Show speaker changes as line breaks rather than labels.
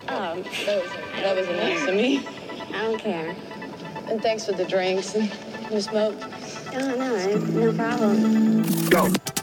Oh,
That was nice of me.
I don't care.
And thanks for the drinks and the smoke.
Oh, no problem.
Go.